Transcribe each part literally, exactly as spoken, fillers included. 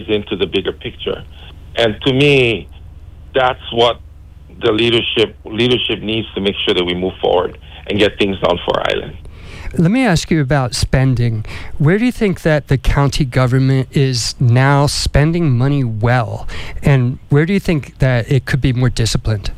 into the bigger picture. And to me, that's what the leadership leadership needs to make sure that we move forward and get things done for our island. Let me ask you about spending. Where do you think that the county government is now spending money well? And where do you think that it could be more disciplined?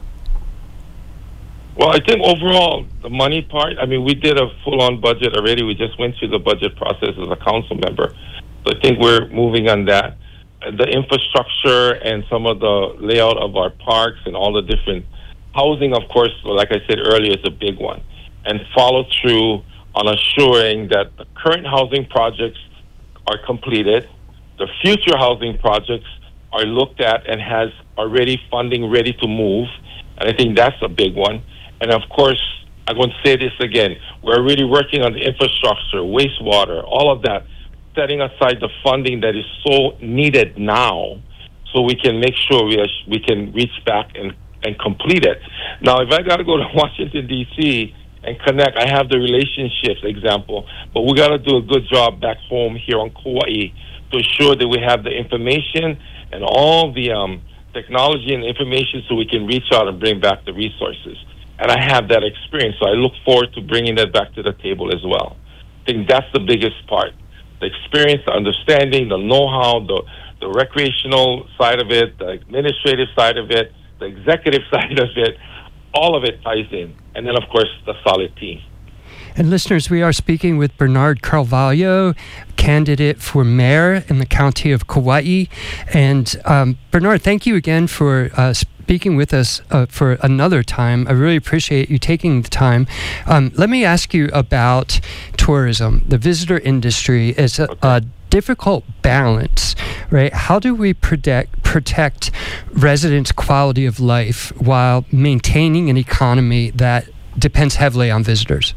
Well, I think overall, the money part, I mean, we did a full-on budget already. We just went through the budget process as a council member. So I think we're moving on that. The infrastructure and some of the layout of our parks and all the different housing, of course, like I said earlier, is a big one. And follow through on assuring that the current housing projects are completed, the future housing projects are looked at and has already funding ready to move. And I think that's a big one. And of course, I'm going to say this again, we're really working on the infrastructure, wastewater, all of that, setting aside the funding that is so needed now so we can make sure we, are, we can reach back and, and complete it. Now, if I got to go to Washington, D C and connect, I have the relationships example, but we got to do a good job back home here on Kauai to ensure that we have the information and all the um, technology and information so we can reach out and bring back the resources. And I have that experience, so I look forward to bringing that back to the table as well. I think that's the biggest part. The experience, the understanding, the know-how, the, the recreational side of it, the administrative side of it, the executive side of it, all of it ties in. And then, of course, the solid team. And listeners, we are speaking with Bernard Carvalho, candidate for mayor in the county of Kauai. And um, Bernard, thank you again for uh, speaking with us uh, for another time. I really appreciate you taking the time. Um, let me ask you about tourism. The visitor industry is a, okay. a difficult balance, right? How do we protect protect residents' quality of life while maintaining an economy that depends heavily on visitors?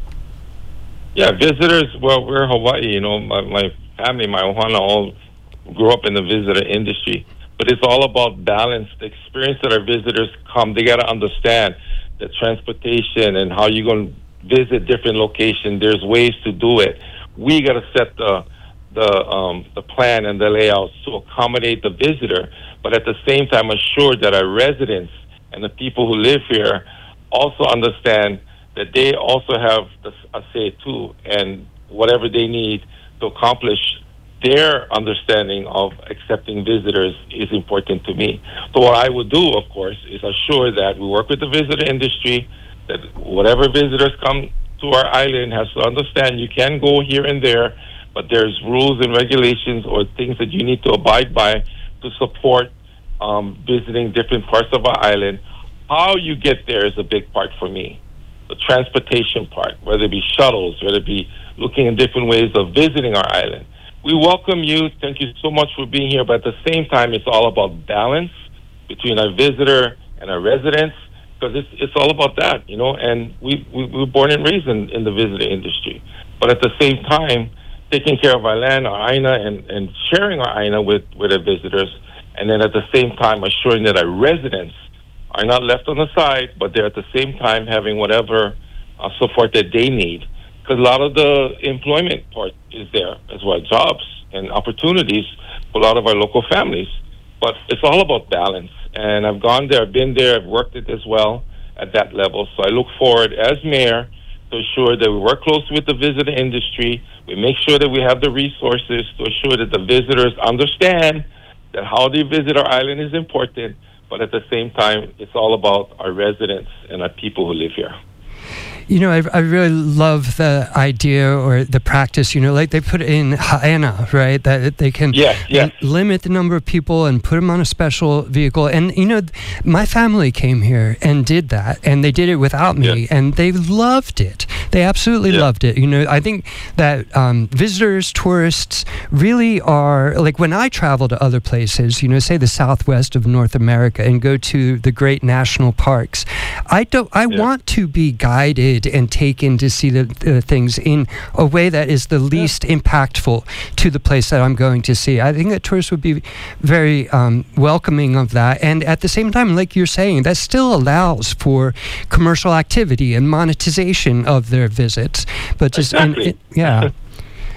Yeah, visitors, well, we're Hawaii, you know, my, my family, my ohana, all grew up in the visitor industry. But it's all about balance. The experience that our visitors come, they got to understand the transportation and how you're going to visit different locations. There's ways to do it. We got to set the the um, the plan and the layouts to accommodate the visitor, but at the same time assure that our residents and the people who live here also understand that they also have a say too, and whatever they need to accomplish their understanding of accepting visitors is important to me. So what I would do, of course, is assure that we work with the visitor industry, that whatever visitors come to our island has to understand you can go here and there, but there's rules and regulations or things that you need to abide by to support um, visiting different parts of our island. How you get there is a big part for me. The transportation part, whether it be shuttles, whether it be looking in different ways of visiting our island. We welcome you. Thank you so much for being here. But at the same time, it's all about balance between our visitor and our residents, because it's it's all about that, you know. And we, we, we were born and raised in, in the visitor industry. But at the same time, taking care of our land, our aina, and, and sharing our aina with, with our visitors. And then at the same time, assuring that our residents are not left on the side, but they're at the same time having whatever uh, support that they need. Because a lot of the employment part is there as well, jobs and opportunities for a lot of our local families. But it's all about balance. And I've gone there, I've been there, I've worked it as well at that level. So I look forward as mayor to ensure that we work closely with the visitor industry. We make sure that we have the resources to ensure that the visitors understand that how they visit our island is important. But at the same time, it's all about our residents and our people who live here. You know, I, I really love the idea or the practice, you know, like they put in haena, right? That they can yes, yes. limit the number of people and put them on a special vehicle. And, you know, my family came here and did that, and they did it without me, yes. and they loved it. They absolutely yes. loved it. You know, I think that um, visitors, tourists really are, like when I travel to other places, you know, say the southwest of North America and go to the great national parks, I don't, I yes. want to be guided and taken to see the, the things in a way that is the least yeah. impactful to the place that I'm going to see. I think that tourists would be very um, welcoming of that. And at the same time, like you're saying, that still allows for commercial activity and monetization of their visits. But just, exactly. and it, yeah.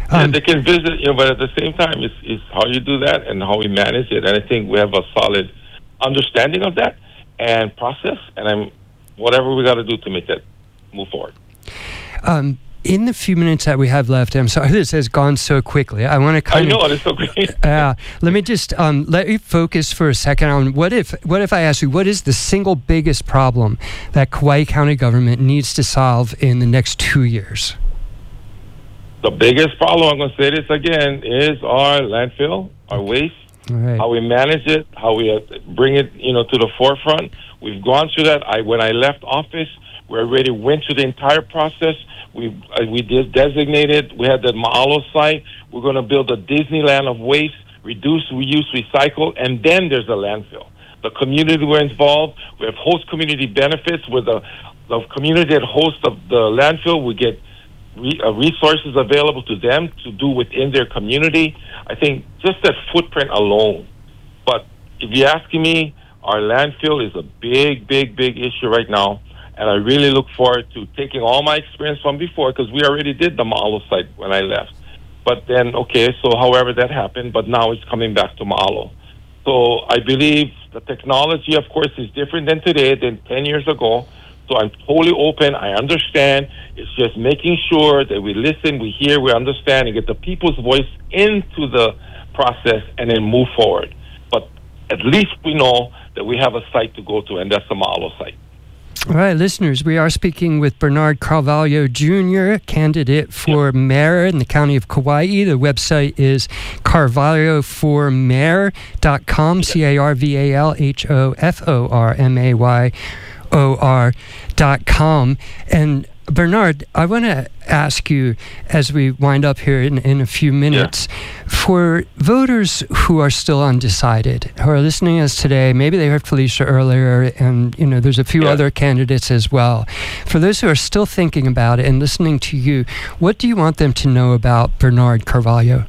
Yeah, Um, they can visit, you know, but at the same time, it's, it's how you do that and how we manage it. And I think we have a solid understanding of that and process, and I'm whatever we got to do to make that move forward. Um, in the few minutes that we have left, I'm sorry this has gone so quickly. I want to kind I know, of. it's so great. uh, let me just um, let you focus for a second on what if what if I ask you what is the single biggest problem that Kauai County government needs to solve in the next two years? The biggest problem, I'm going to say this again, is our landfill, our waste, All right. how we manage it, how we uh, bring it, you know, to the forefront. We've gone through that. I when I left office, we already went through the entire process. We uh, we did designated. We had the Mahalo site. We're going to build a Disneyland of waste, reduce, reuse, recycle, and then there's a landfill. The community were involved. We have host community benefits with the the community that hosts the, the landfill. We get re, uh, resources available to them to do within their community. I think just that footprint alone. But if you're asking me, our landfill is a big, big, big issue right now. And I really look forward to taking all my experience from before, because we already did the Mahalo site when I left. But then, okay, so however that happened, but now it's coming back to Mahalo. So I believe the technology, of course, is different than today, than ten years ago. So I'm totally open. I understand. It's just making sure that we listen, we hear, we understand, and get the people's voice into the process and then move forward. But at least we know that we have a site to go to, and that's the Mahalo site. All right, listeners, we are speaking with Bernard Carvalho, Junior, candidate for yep. mayor in the county of Kauai. The website is carvalho for mayor dot com, C A R V A L H O F O R M A Y O R dot com. And Bernard, I want to ask you, as we wind up here in, in a few minutes, yeah. for voters who are still undecided, who are listening to us today, maybe they heard Felicia earlier, and you know there's a few yeah. other candidates as well. For those who are still thinking about it and listening to you, what do you want them to know about Bernard Carvalho?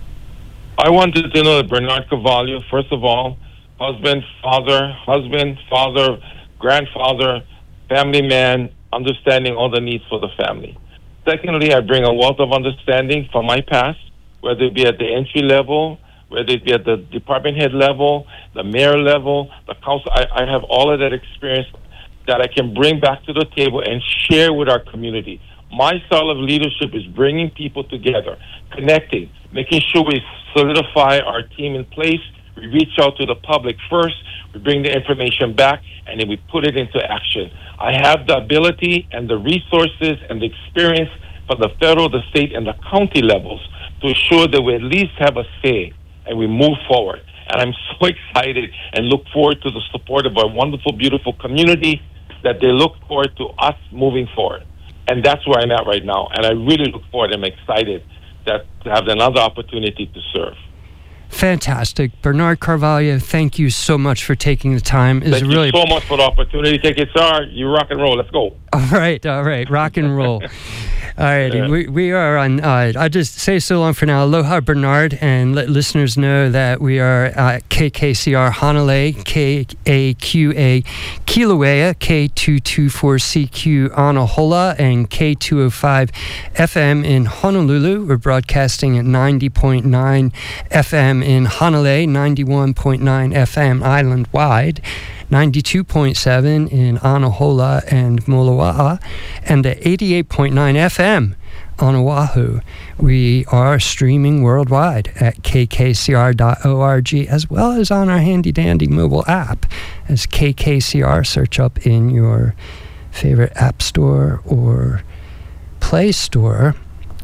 I wanted to know that Bernard Carvalho, first of all, husband, father, husband, father, grandfather, family man, understanding all the needs for the family. Secondly, I bring a wealth of understanding from my past, whether it be at the entry level, whether it be at the department head level, the mayor level, the council. I, I have all of that experience that I can bring back to the table and share with our community. My style of leadership is bringing people together, connecting, making sure we solidify our team in place. We reach out to the public first, we bring the information back, and then we put it into action. I have the ability and the resources and the experience from the federal, the state, and the county levels to ensure that we at least have a say and we move forward. And I'm so excited and look forward to the support of our wonderful, beautiful community, that they look forward to us moving forward. And that's where I'm at right now. And I really look forward. I'm excited that to have another opportunity to serve. Fantastic. Bernard Carvalho, thank you so much for taking the time. It's thank really you so much for the opportunity. Take it, sir. You rock and roll. Let's go. All right. All right. Rock and roll. All right. Yeah. We, we are on, uh, I'll just say so long for now. Aloha, Bernard, and let listeners know that we are at K K C R Hanalei, K A Q A Kilauea, K two twenty-four C Q Anahola, and K two oh five F M in Honolulu. We're broadcasting at ninety point nine F M in Hanalei, ninety-one point nine F M island-wide, ninety-two point seven in Anahola and Moloa'a, and at eighty-eight point nine F M on Oahu. We are streaming worldwide at k k c r dot org, as well as on our handy-dandy mobile app as K K C R. Search up in your favorite app store or Play Store.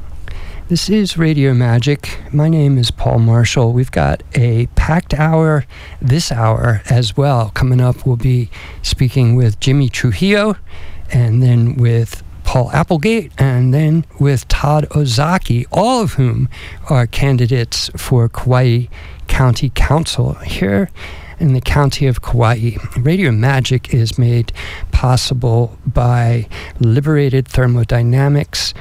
This is Radio Magic. My name is Paul Marshall. We've got a packed hour this hour as well. Coming up, we'll be speaking with Jimmy Trujillo, and then with Paul Applegate, and then with Todd Ozaki, all of whom are candidates for Kauai County Council here in the county of Kauai. Radio Magic is made possible by Liberated Thermodynamics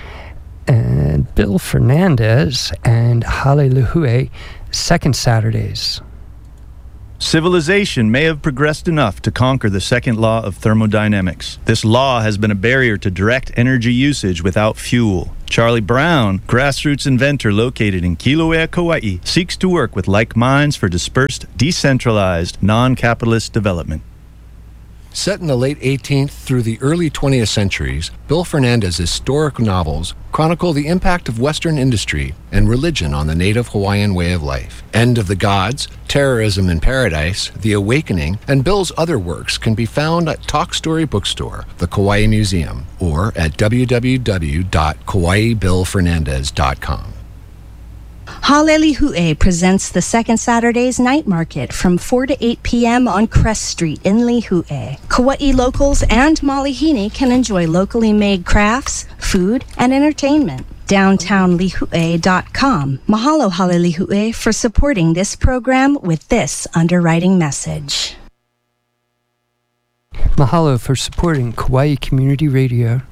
and Bill Fernandez and Hale Lihue Second Saturdays. Civilization may have progressed enough to conquer the second law of thermodynamics. This law has been a barrier to direct energy usage without fuel. Charlie Brown, grassroots inventor located in Kilauea, Kauai, seeks to work with like minds for dispersed, decentralized, non-capitalist development. Set in the late eighteenth through the early twentieth centuries, Bill Fernandez's historic novels chronicle the impact of Western industry and religion on the native Hawaiian way of life. End of the Gods, Terrorism in Paradise, The Awakening, and Bill's other works can be found at Talk Story Bookstore, the Kauai Museum, or at w w w dot kauai bill fernandez dot com. Halelihu'e presents the second Saturday's night market from four to eight p.m. on Crest Street in Lihue. Kauai locals and Malihini can enjoy locally made crafts, food, and entertainment. downtown lihue dot com. Mahalo Halelihu'e for supporting this program with this underwriting message. Mahalo for supporting Kauai Community Radio.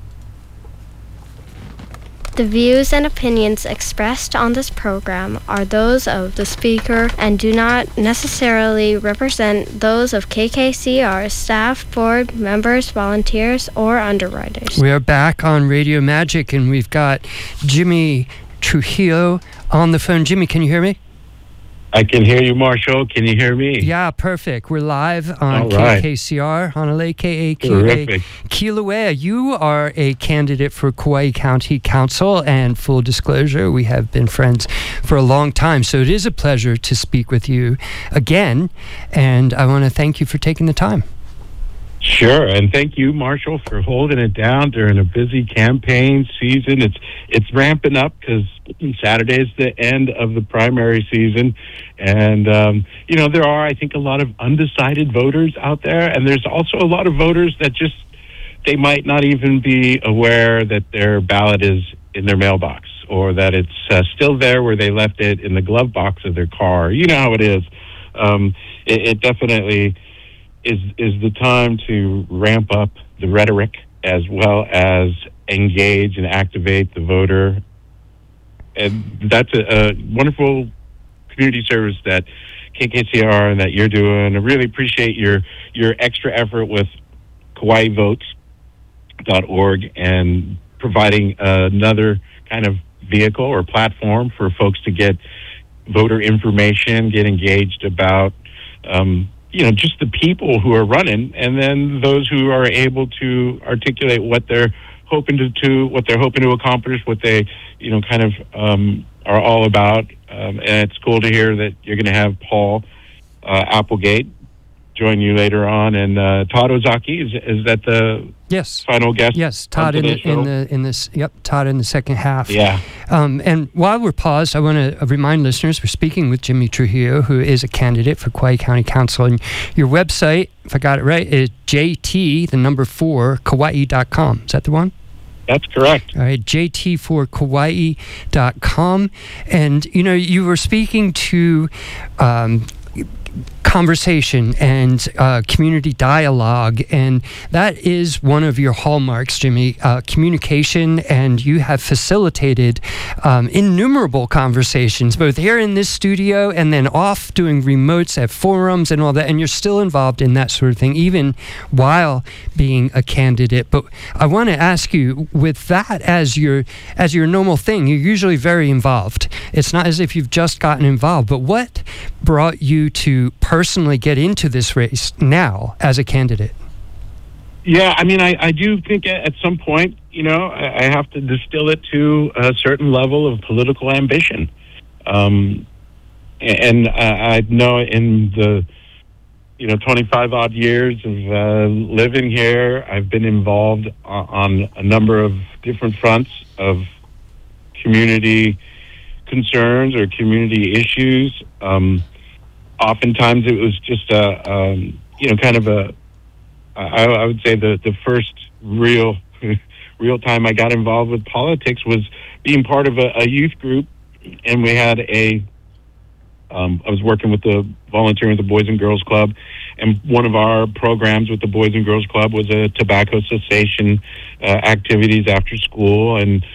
The views and opinions expressed on this program are those of the speaker and do not necessarily represent those of K K C R staff, board members, volunteers, or underwriters. We are back on Radio Magic, and we've got Jimmy Trujillo on the phone. Jimmy, can you hear me? I can hear you, Marshall. Can you hear me? Yeah, perfect. We're live on right. K K C R, Honolulu K A Q A. Kilauea, you are a candidate for Kauai County Council, and full disclosure, we have been friends for a long time, so it is a pleasure to speak with you again, and I want to thank you for taking the time. Sure, and thank you, Marshall, for holding it down during a busy campaign season. It's it's ramping up because Saturday's the end of the primary season, and um, you know there are, I think, a lot of undecided voters out there, and there's also a lot of voters that just they might not even be aware that their ballot is in their mailbox or that it's uh, still there where they left it in the glove box of their car. You know how it is. Um, it, it definitely. is is the time to ramp up the rhetoric as well as engage and activate the voter. And that's a, a wonderful community service that K K C R and that you're doing. I really appreciate your your extra effort with Kauai Votes dot org and providing another kind of vehicle or platform for folks to get voter information, get engaged about um, you know, just the people who are running, and then those who are able to articulate what they're hoping to, to what they're hoping to accomplish, what they, you know, kind of um, are all about. Um, and it's cool to hear that you're going to have Paul uh, Applegate join you later on, and uh, Todd Ozaki is is that the yes final guest? Yes, Todd in the, in the in this yep Todd in the second half. Yeah. Um, and while we're paused, I want to remind listeners we're speaking with Jimmy Trujillo, who is a candidate for Kauai County Council, and your website, if I got it right, is J T the number four Kauai dot com. Is that the one? That's correct. All right, J T four Kauai dot com, and you know you were speaking to. Um, conversation and uh, community dialogue, and that is one of your hallmarks, Jimmy, uh, communication, and you have facilitated um, innumerable conversations, both here in this studio and then off doing remotes at forums and all that, and you're still involved in that sort of thing, even while being a candidate. But I want to ask you, with that as your as your normal thing, you're usually very involved. It's not as if you've just gotten involved, but what brought you to personally get into this race now as a candidate? Yeah, I mean, I, I do think at some point, you know, I, I have to distill it to a certain level of political ambition. Um, and I, I know in the, you know, twenty-five odd years of uh, living here, I've been involved on, on a number of different fronts of community concerns or community issues. Um, oftentimes it was just a, um, you know, kind of a, I, I would say the, the first real, real time I got involved with politics was being part of a, a youth group. And we had a, um, I was working with the volunteering with the Boys and Girls Club. And one of our programs with the Boys and Girls Club was a tobacco cessation uh, activities after school. And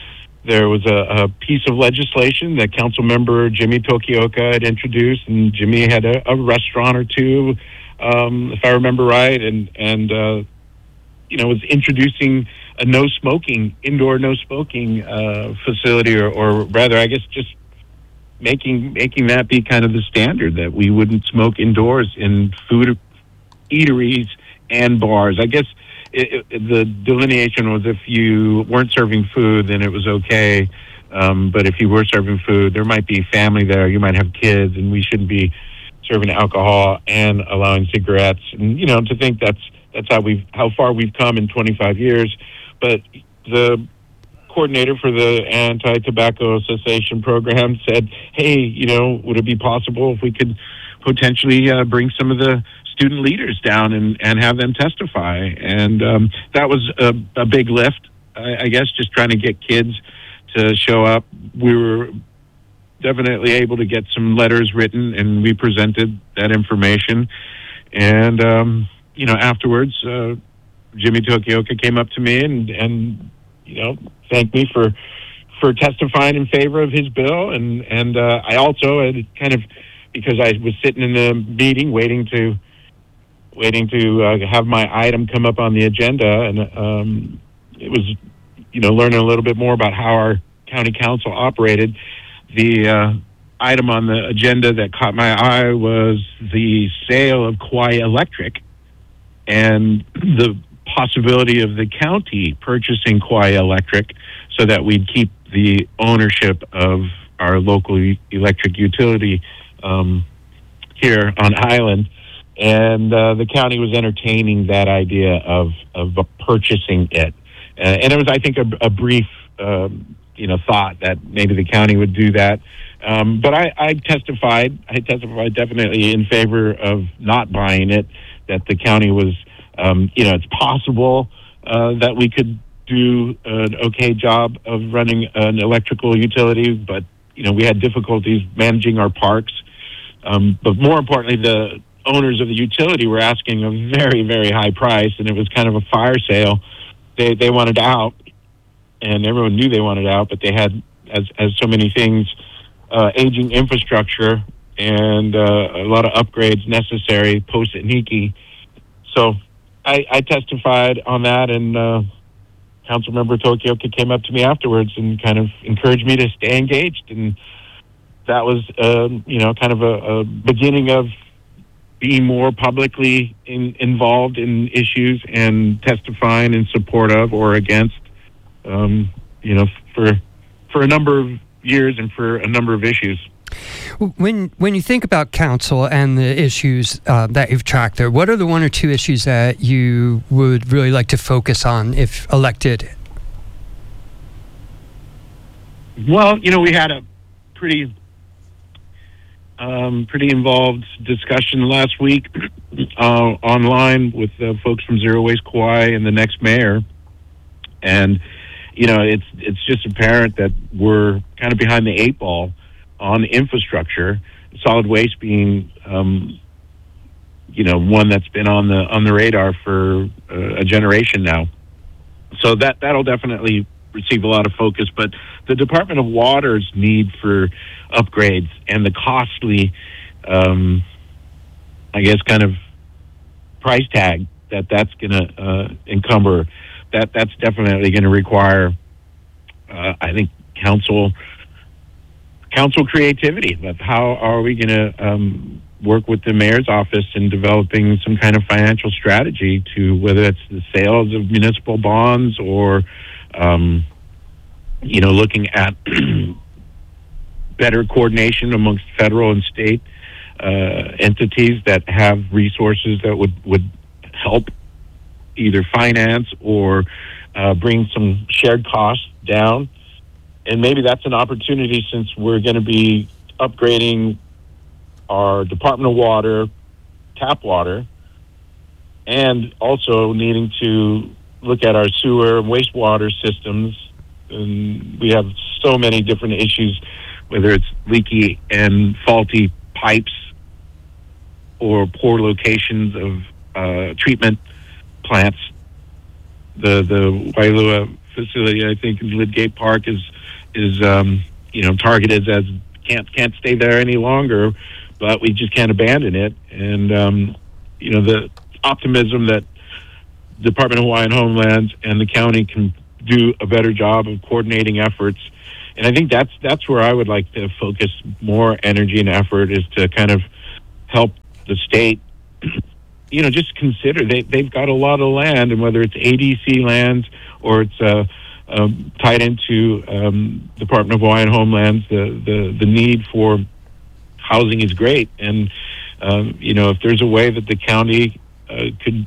there was a, a piece of legislation that Council Member Jimmy Tokioka had introduced, and Jimmy had a, a restaurant or two, um, if I remember right, and and uh, you know was introducing a no smoking indoor no smoking uh, facility, or, or rather, I guess just making making that be kind of the standard, that we wouldn't smoke indoors in food eateries and bars. I guess it, it, the delineation was if you weren't serving food, then it was okay. Um, but if you were serving food, there might be family there. You might have kids, and we shouldn't be serving alcohol and allowing cigarettes. And you know, to think that's that's how we've how far we've come in twenty-five years. But the coordinator for the anti-tobacco cessation program said, "Hey, you know, would it be possible if we could potentially uh, bring some of the student leaders down and, and have them testify?" And um, that was a, a big lift, I, I guess, just trying to get kids to show up. We were definitely able to get some letters written, and we presented that information. And, um, you know, afterwards, uh, Jimmy Tokioka came up to me and, and you know, thanked me for for testifying in favor of his bill. And, and uh, I also had kind of, because I was sitting in the meeting waiting to waiting to uh, have my item come up on the agenda, and um, it was, you know, learning a little bit more about how our county council operated. The uh, item on the agenda that caught my eye was the sale of Kauai Electric and the possibility of the county purchasing Kauai Electric so that we'd keep the ownership of our local electric utility um, here on Highland. And uh, the county was entertaining that idea of, of purchasing it. Uh, and it was, I think, a, a brief, um, you know, thought that maybe the county would do that. Um, but I, I testified, I testified definitely in favor of not buying it, that the county was, um, you know, it's possible uh, that we could do an okay job of running an electrical utility, but, you know, we had difficulties managing our parks. Um, but more importantly, the owners of the utility were asking a very, very high price, and it was kind of a fire sale. They they wanted out, and everyone knew they wanted out, but they had, as as so many things, uh, aging infrastructure and uh, a lot of upgrades necessary post-Iniki. So I, I testified on that, and uh, Councilmember Tokioka came up to me afterwards and kind of encouraged me to stay engaged, and that was, uh, you know, kind of a, a beginning of being more publicly in, involved in issues and testifying in support of or against, um, you know, for for a number of years and for a number of issues. When when you think about council and the issues uh, that you've tracked there, what are the one or two issues that you would really like to focus on if elected? Well, you know, we had a pretty Um, pretty involved discussion last week uh, online with uh, folks from Zero Waste Kauai and the next mayor, and you know it's it's just apparent that we're kind of behind the eight ball on infrastructure. Solid waste being, um, you know, one that's been on the on the radar for uh, a generation now. So that that'll definitely receive a lot of focus, but the Department of Water's need for upgrades and the costly, um, I guess, kind of price tag that that's going to uh, encumber, that that's definitely going to require, uh, I think, council council creativity. Of how are we going to um, work with the mayor's office in developing some kind of financial strategy to whether it's the sales of municipal bonds or Um, you know, looking at better coordination amongst federal and state uh, entities that have resources that would, would help either finance or uh, bring some shared costs down. And maybe that's an opportunity, since we're going to be upgrading our Department of Water tap water and also needing to look at our sewer and wastewater systems. And we have so many different issues, whether it's leaky and faulty pipes or poor locations of uh, treatment plants. The the Wailua facility, I think, in Lidgate Park is is um, you know, targeted as can't can't stay there any longer, but we just can't abandon it. And um, you know, the optimism that Department of Hawaiian Homelands and the county can do a better job of coordinating efforts. And I think that's that's where I would like to focus more energy and effort, is to kind of help the state, you know, just consider they, they've got a lot of land, and whether it's A D C lands or it's uh, um, tied into um, Department of Hawaiian Homelands, the, the, the need for housing is great. And, um, you know, if there's a way that the county uh, could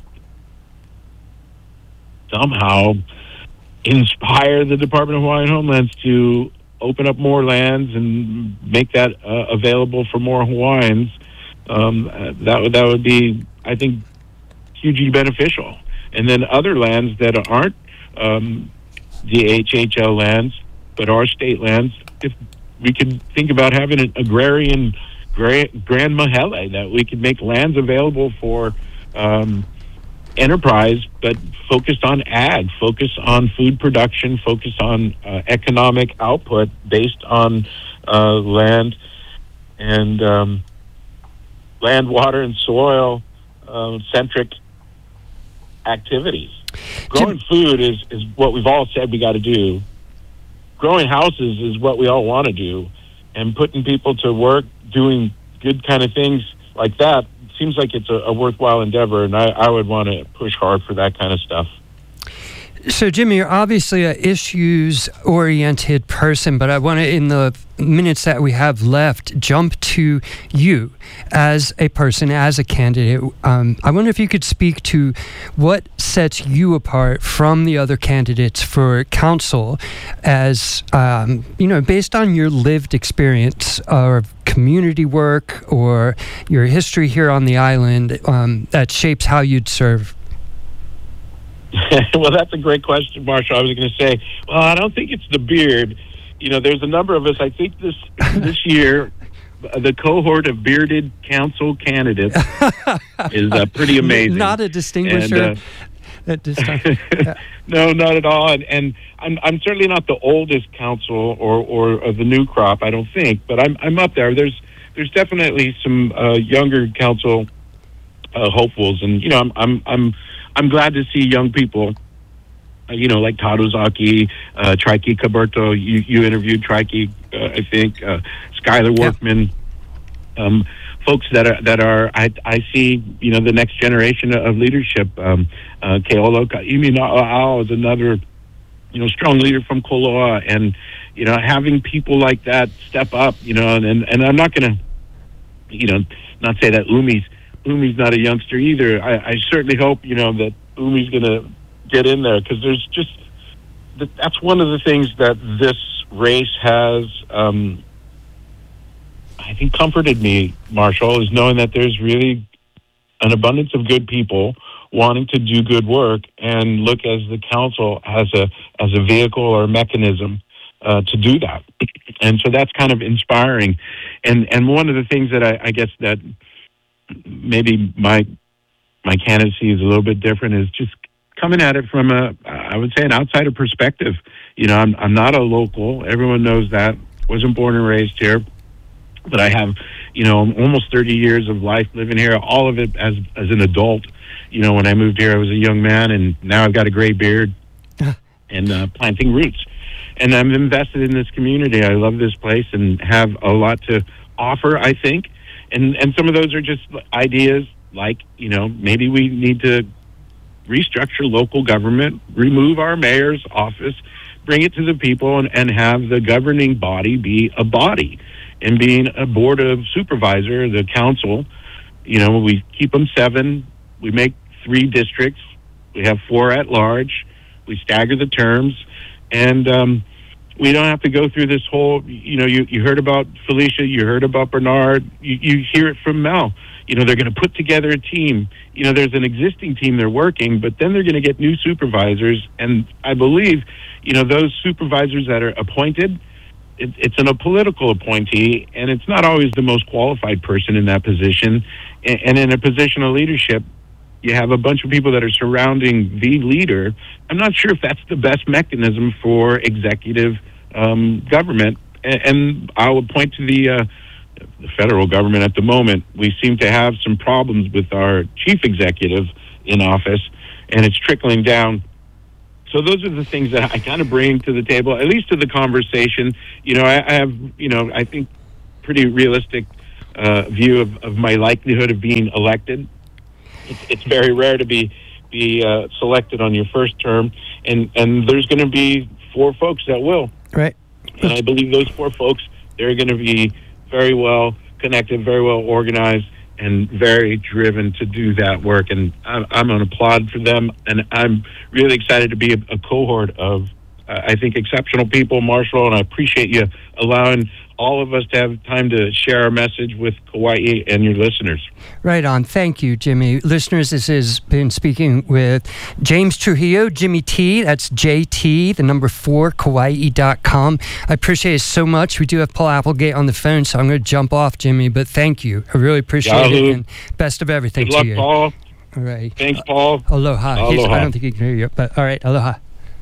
somehow inspire the Department of Hawaiian Homelands to open up more lands and make that uh, available for more Hawaiians, um, that would that would be, I think, hugely beneficial. And then other lands that aren't um, the H H L lands, but are state lands, if we could think about having an agrarian grand, grand mahele, that we could make lands available for um, enterprise, but focused on ag, focused on food production, focused on uh, economic output based on uh, land and um, land, water, and soil uh, centric activities. Growing Jim, food is, is what we've all said we got to do. Growing houses is what we all want to do, and putting people to work doing good kind of things like that seems like it's a, a worthwhile endeavor, and I, I would want to push hard for that kind of stuff. So, Jimmy, you're obviously an issues-oriented person, but I want to, in the minutes that we have left, jump to you as a person, as a candidate. Um, I wonder if you could speak to what sets you apart from the other candidates for council, as, um, you know, based on your lived experience of community work or your history here on the island, um, that shapes how you'd serve. Well, that's a great question, Marshall. I was going to say, well, I don't think it's the beard. You know, there's a number of us. I think this this year, the cohort of bearded council candidates is uh, pretty amazing. Not a distinguisher. And, uh, at this time. Yeah. No, not at all. And, and I'm I'm certainly not the oldest council or or of the new crop, I don't think, but I'm I'm up there. There's there's definitely some uh, younger council uh, hopefuls, and you know, I'm I'm I'm. I'm glad to see young people, uh, you know, like Todd Ozaki, uh, Trikey Caberto. You, you interviewed Trikey, uh, I think, uh, Skylar Workman, yeah. um, folks that are that are. I, I see, you know, the next generation of leadership. Um, uh, Keolo Kaimi Na'ao is another, you know, strong leader from Koloa, and you know, having people like that step up, you know, and and, and I'm not going to, you know, not say that Umi's. Umi's not a youngster either. I, I certainly hope, you know, that Umi's going to get in there, because there's just, that's one of the things that this race has, um, I think, comforted me, Marshall, is knowing that there's really an abundance of good people wanting to do good work and look as the council as a as a vehicle or a mechanism uh, to do that. And so that's kind of inspiring. And and one of the things that I, I guess that maybe my my candidacy is a little bit different is just coming at it from a, I would say, an outsider perspective. You know, I'm I'm not a local. Everyone knows that. Wasn't born and raised here, but I have, you know, almost thirty years of life living here. All of it as as an adult. You know, when I moved here, I was a young man, and now I've got a gray beard and uh, planting roots. And I'm invested in this community. I love this place and have a lot to offer, I think. And and some of those are just ideas like, you know, maybe we need to restructure local government, remove our mayor's office, bring it to the people, and, and have the governing body be a body. And being a board of supervisor, the council, you know, we keep them seven. We make three districts. We have four at large. We stagger the terms. And um, we don't have to go through this whole, you know, you, you heard about Felicia, you heard about Bernard, you, you hear it from Mel. You know, they're going to put together a team. You know, there's an existing team they're working, but then they're going to get new supervisors. And I believe, you know, those supervisors that are appointed, it, it's an, a political appointee, and it's not always the most qualified person in that position. And, and in a position of leadership, you have a bunch of people that are surrounding the leader. I'm not sure if that's the best mechanism for executive um, government. And, and I would point to the, uh, the federal government at the moment. We seem to have some problems with our chief executive in office, and it's trickling down. So those are the things that I kind of bring to the table, at least to the conversation. You know, I, I have, you know, I think pretty realistic uh, view of, of my likelihood of being elected. It's, it's very rare to be be uh, selected on your first term, and, and there's going to be four folks that will. Right. And I believe those four folks, they're going to be very well connected, very well organized, and very driven to do that work. And I'm, I'm going to applaud for them, and I'm really excited to be a, a cohort of, uh, I think, exceptional people, Marshall, and I appreciate you allowing all of us to have time to share our message with Kauai and your listeners. Right on. Thank you, Jimmy. Listeners, this has been speaking with James Trujillo, Jimmy T. That's J T, the number four, Kauai dot com. I appreciate it so much. We do have Paul Applegate on the phone, so I'm going to jump off, Jimmy, but thank you. I really appreciate Yahoo. it, and best of everything Good to luck, you. Paul. All right. Thanks, Paul. Uh, aloha. He's- Aloha. I don't think he can hear you, but all right, aloha.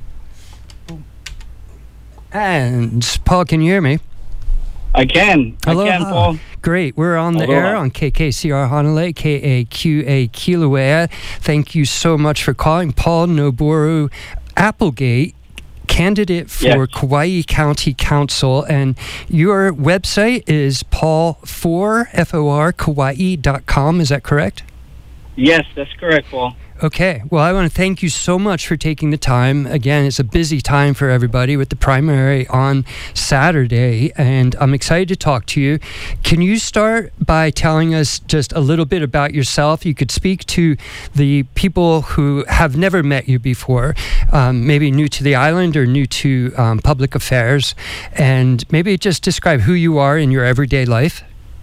And Paul, can you hear me? I can. Aloha. I can, Paul. Great. We're on the Aloha. air on K K C R Honolulu, K A Q A Kilauea. Thank you so much for calling. Paul Noboru Applegate, candidate for Yes. Kauai County Council, and your website is paul for F O R Kauai dot com. Is that correct? Yes, that's correct, Paul. Okay. Well, I want to thank you so much for taking the time. Again, it's a busy time for everybody with the primary on Saturday, and I'm excited to talk to you. Can you start by telling us just a little bit about yourself? You could speak to the people who have never met you before, um, maybe new to the island or new to um, public affairs, and maybe just describe who you are in your everyday life.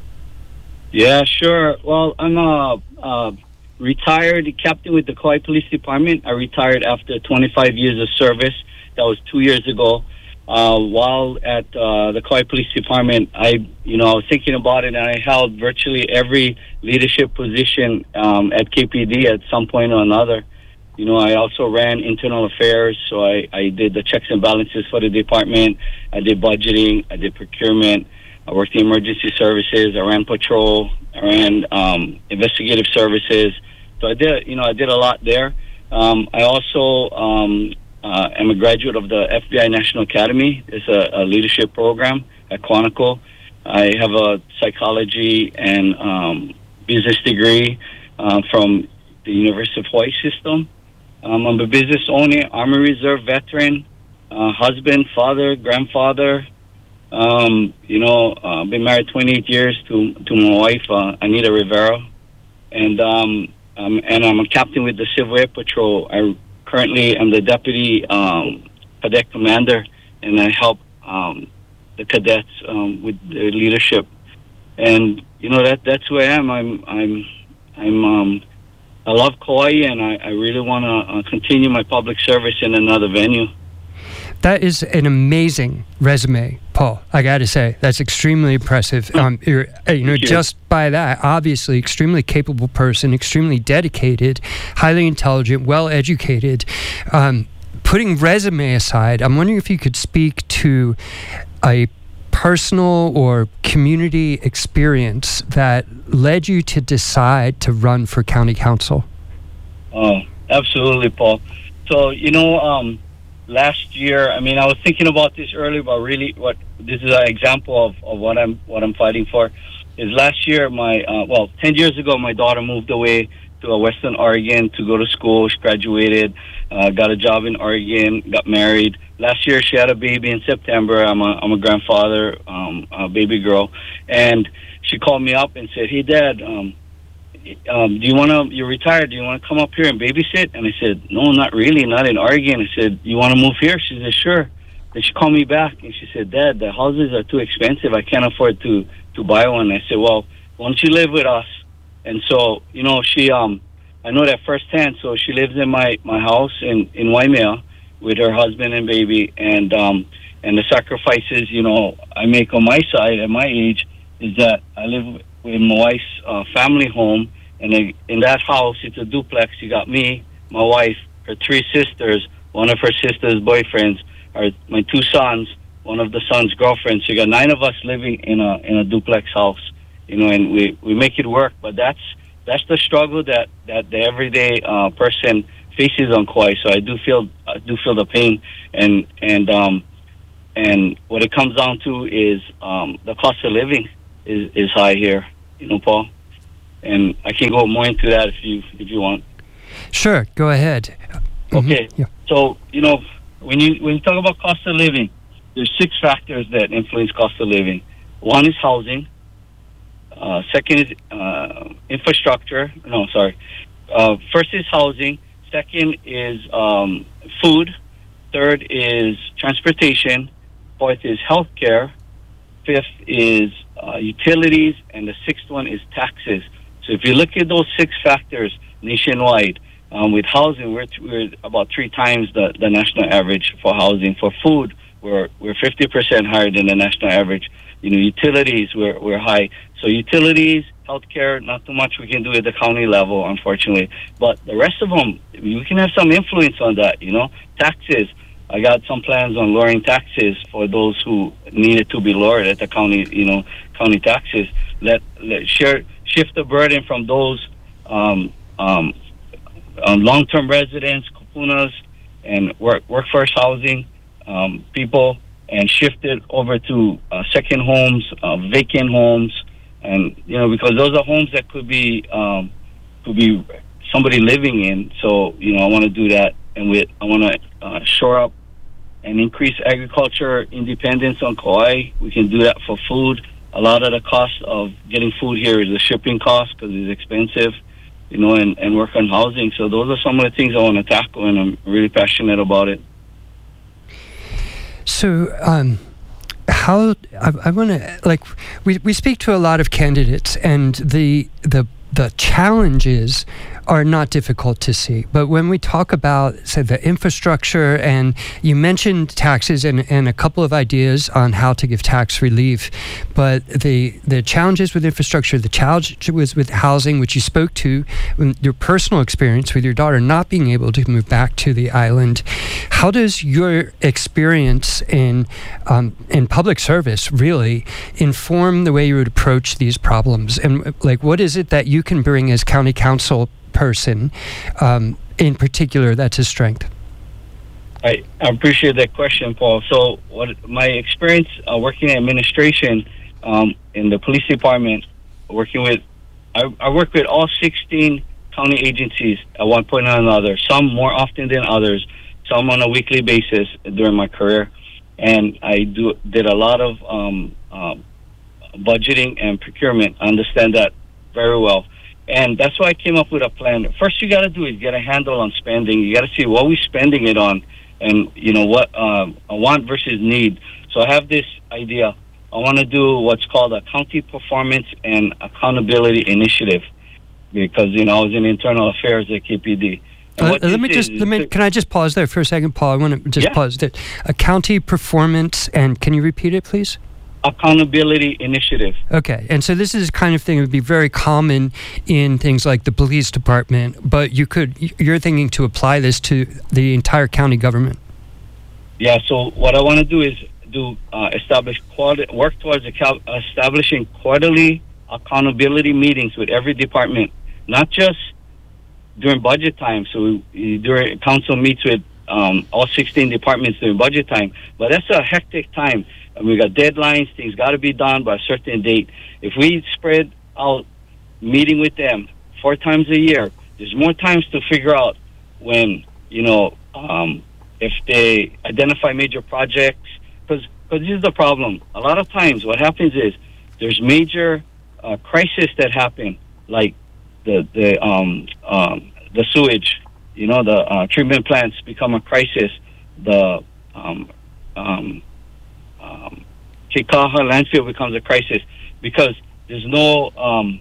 Yeah, sure. Well, I'm a, a retired captain with the Kauai Police Department. I retired after twenty-five years of service. That was two years ago. Uh, while at uh, the Kauai Police Department, I, you know, I was thinking about it, and I held virtually every leadership position um, at K P D at some point or another. You know, I also ran internal affairs, so I, I did the checks and balances for the department. I did budgeting. I did procurement. I worked in emergency services. I ran patrol. I ran um, investigative services. So I did, you know, I did a lot there. Um, I also um, uh, am a graduate of the F B I National Academy. It's a, a leadership program at Quantico. I have a psychology and um, business degree uh, from the University of Hawaii system. Um, I'm a business owner, Army Reserve veteran, uh, husband, father, grandfather. Um, you know, uh, I've been married twenty-eight years to to my wife, uh, Anita Rivera, and um, um, and I'm a captain with the Civil Air Patrol. I currently am the deputy um, cadet commander, and I help um, the cadets um, with their leadership. And you know that that's who I am. I'm I'm I'm um, I love Kauai, and I, I really want to uh, continue my public service in another venue. That is an amazing resume, Paul. I got to say, that's extremely impressive. Um, you're, you know, just by that, obviously, extremely capable person, extremely dedicated, highly intelligent, well educated. Um, putting resume aside, I'm wondering if you could speak to a personal or community experience that led you to decide to run for county council. Oh, absolutely, Paul. So, you know, um, last year, I mean, I was thinking about this earlier, but really, what this is an example of, of what I'm what I'm fighting for. Is last year, my uh, well, ten years ago, my daughter moved away to uh, Western Oregon to go to school. She graduated, uh, got a job in Oregon, got married. Last year, she had a baby in September. I'm a I'm a grandfather, um, a baby girl, and she called me up and said, "Hey, Dad, um, um, do you want to? You're retired. Do you want to come up here and babysit?" And I said, "No, not really. Not in Oregon." I said, "You want to move here?" She said, "Sure." Then she called me back and she said, "Dad, the houses are too expensive. I can't afford to to buy one." I said, "Well, why don't you live with us?" And so, you know, she um, I know that firsthand. So she lives in my my house in in Waimea with her husband and baby, and um, and the sacrifices, you know, I make on my side at my age is that I live with my wife's uh, family home, and in that house, it's a duplex. You got me, my wife, her three sisters, one of her sister's boyfriends, are my two sons, one of the son's girlfriends. So you got nine of us living in a in a duplex house, you know, and we, we make it work. But that's that's the struggle that, that the everyday uh, person faces on Kauai. So I do feel I do feel the pain, and and um and what it comes down to is um, the cost of living is, is high here, you know, Paul. And I can go more into that if you if you want. Sure, go ahead. Okay. Mm-hmm. Yeah. So, you know, when you when you talk about cost of living, there's six factors that influence cost of living. One is housing. Uh, second is uh, infrastructure. No, sorry. Uh, first is housing. Second is um, food. Third is transportation. Fourth is healthcare. Fifth is uh, utilities. And the sixth one is taxes. So if you look at those six factors nationwide, um, with housing, we're, t- we're about three times the, the national average for housing. For food, we're we're fifty percent higher than the national average. You know, utilities, we're, we're high. So utilities, healthcare, not too much we can do at the county level, unfortunately. But the rest of them, we can have some influence on that, you know. Taxes, I got some plans on lowering taxes for those who needed to be lowered at the county, you know, county taxes. Let, let share, shift the burden from those um, um, um, long-term residents, kupunas, and work, workforce housing um, people, and shift it over to uh, second homes, uh, vacant homes, and you know, because those are homes that could be um, could be somebody living in. So you know, I want to do that, and with I want to uh, shore up and increase agriculture independence on Kauai. We can do that for food. A lot of the cost of getting food here is the shipping cost because it's expensive, you know, and, and work on housing. So those are some of the things I want to tackle, and I'm really passionate about it. So, um, how I, I want to like we we speak to a lot of candidates, and the the the challenges are not difficult to see. But when we talk about, say, the infrastructure, and you mentioned taxes and, and a couple of ideas on how to give tax relief, but the the challenges with infrastructure, the challenge was with housing, which you spoke to, your personal experience with your daughter not being able to move back to the island. How does your experience in um, in public service really inform the way you would approach these problems? And like, what is it that you can bring as county council person um, in particular that's a strength? I, I appreciate that question, Paul. So what my experience uh, working in administration um, in the police department, working with, I, I work with all sixteen county agencies at one point or another, some more often than others, some on a weekly basis during my career. And I do did a lot of um, um, budgeting and procurement. I understand that very well. And that's why I came up with a plan. First, you got to do is get a handle on spending. You got to see what we're spending it on, and you know what um, a want versus need. So I have this idea. I want to do what's called a county performance and accountability initiative, because you know I was in internal affairs at K P D. Uh, let me just let me. Can I just pause there for a second, Paul? I want to just yeah. pause there. A county performance, and can you repeat it, please? Accountability initiative. Okay, and so this is the kind of thing that would be very common in things like the police department, but you could, you're thinking to apply this to the entire county government. Yeah, so what I want to do is do uh, establish quarter, work towards account, establishing quarterly accountability meetings with every department, not just during budget time. So we, during council meets with um, all sixteen departments during budget time, but that's a hectic time. And we got deadlines, things got to be done by a certain date. If we spread out meeting with them four times a year, there's more times to figure out when, you know, um, if they identify major projects. Because this is the problem. A lot of times what happens is there's major uh, crises that happen, like the, the, um, um, the sewage, you know, the uh, treatment plants become a crisis. The um, um, Um, Kekaha landfill becomes a crisis because there's no, um,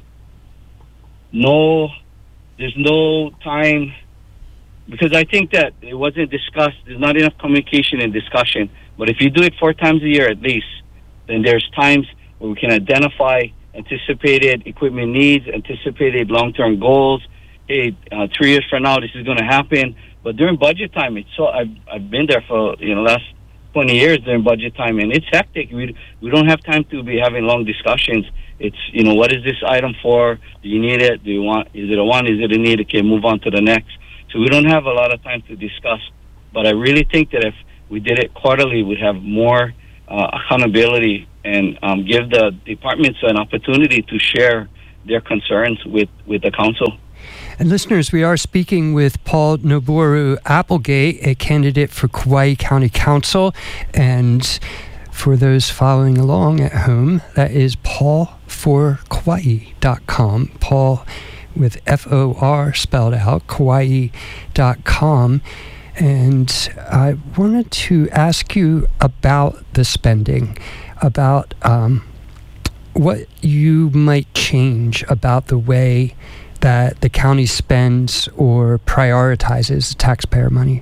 no, there's no time. Because I think that it wasn't discussed. There's not enough communication and discussion. But if you do it four times a year at least, then there's times where we can identify anticipated equipment needs, anticipated long-term goals. Hey, uh, three years from now, this is going to happen. But during budget time, it's so I've I've been there for you know last twenty years during budget time, and it's hectic. We we don't have time to be having long discussions. It's, you know, what is this item for? Do you need it? Do you want? Is it a want? Is it a need? Okay, move on to the next. So we don't have a lot of time to discuss. But I really think that if we did it quarterly, we'd have more uh, accountability and um, give the departments an opportunity to share their concerns with, with the council. And listeners, we are speaking with Paul Noboru Applegate, a candidate for Kauai County Council. And for those following along at home, that is paul for kauai dot com. Paul with F O R spelled out, kauai dot com. And I wanted to ask you about the spending, about um, what you might change about the way that the county spends or prioritizes taxpayer money.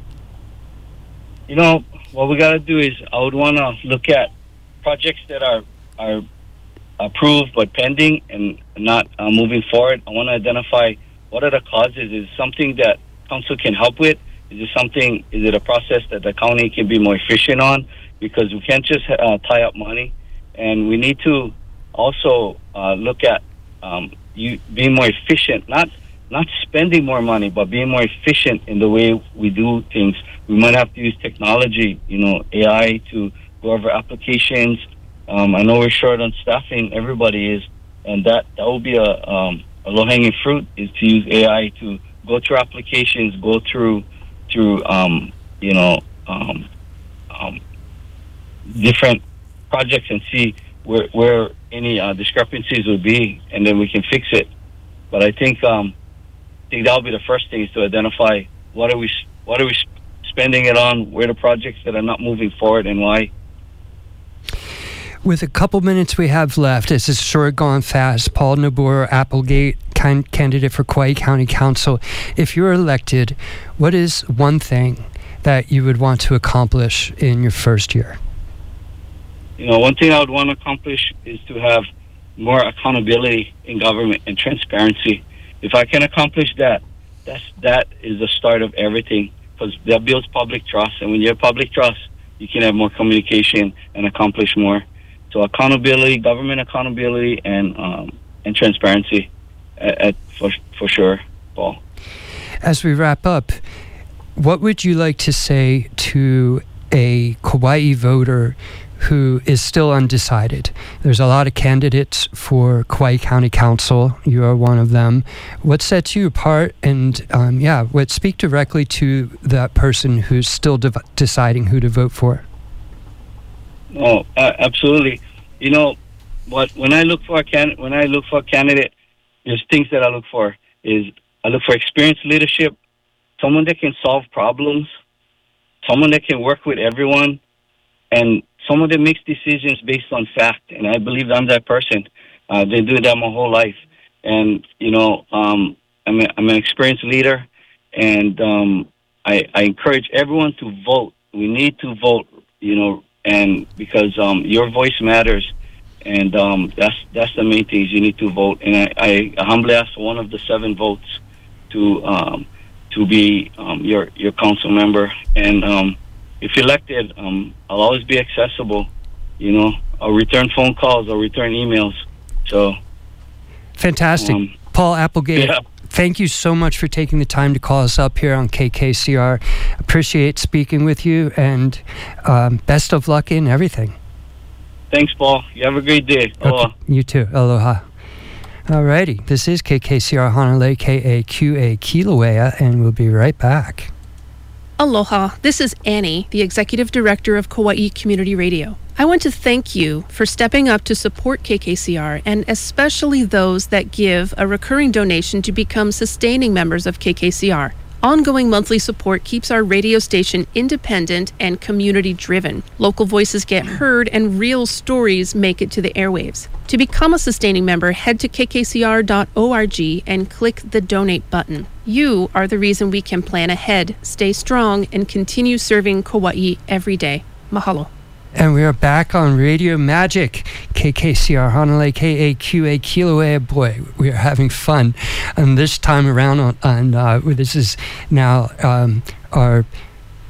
You know, what we got to do is I would want to look at projects that are are approved but pending and not uh, moving forward. I want to identify what are the causes. Is it something that council can help with? Is it something? Is it a process that the county can be more efficient on? Because we can't just uh, tie up money, and we need to also uh, look at um, you being more efficient, not not spending more money, but being more efficient in the way we do things. We might have to use technology, you know, A I to go over applications. Um, I know we're short on staffing, everybody is, and that, that will be a, um, a low-hanging fruit, is to use A I to go through applications, go through, through um, you know, um, um, different projects and see where, where any uh, discrepancies would be, and then we can fix it. But I think um, I think that'll be the first thing, is to identify what are we what are we spending it on, where are the projects that are not moving forward, and why. With a couple minutes we have left, this is short gone fast. Paul Noboru Applegate, kind candidate for Kauai County Council. If you're elected, what is one thing that you would want to accomplish in your first year? You know, one thing I would want to accomplish is to have more accountability in government and transparency. If I can accomplish that, that's, that is the start of everything, because that builds public trust. And when you have public trust, you can have more communication and accomplish more. So accountability, government accountability, and um, and transparency, at, at, for, for sure, Paul. As we wrap up, what would you like to say to a Kauai voter who is still undecided? There's a lot of candidates for Kauai County Council. You are one of them. What sets you apart? And um, yeah, what speak directly to that person who's still de- deciding who to vote for. Oh, uh, absolutely. You know, what when I look for a can when I look for a candidate, there's things that I look for. Is I look for experienced leadership, someone that can solve problems, someone that can work with everyone, and someone that makes decisions based on fact. And I believe I'm that person. Uh, they do that my whole life. And, you know, um, I'm, a, I'm an experienced leader, and um, I, I encourage everyone to vote. We need to vote, you know, and because um, your voice matters. And um, that's that's the main thing, is you need to vote. And I, I humbly ask for one of the seven votes to um, to be um, your, your council member. And um, if elected, um, I'll always be accessible. You know, I'll return phone calls, I'll return emails. So, fantastic, um, Paul Applegate. Yeah. Thank you so much for taking the time to call us up here on K K C R. Appreciate speaking with you, and um, best of luck in everything. Thanks, Paul. You have a great day. Aloha. Okay. You too. Aloha. Alrighty, this is K K C R Honolulu, K A Q A Kilauea, and we'll be right back. Aloha, this is Annie, the Executive Director of Kauai Community Radio. I want to thank you for stepping up to support K K C R, and especially those that give a recurring donation to become sustaining members of K K C R. Ongoing monthly support keeps our radio station independent and community-driven. Local voices get heard, and real stories make it to the airwaves. To become a sustaining member, head to k k c r dot org and click the donate button. You are the reason we can plan ahead, stay strong, and continue serving Kauai every day. Mahalo. And we are back on Radio Magic, K K C R Honolulu, K A Q A Kilauea. Boy, we are having fun. And this time around, on, on uh, this is now um, our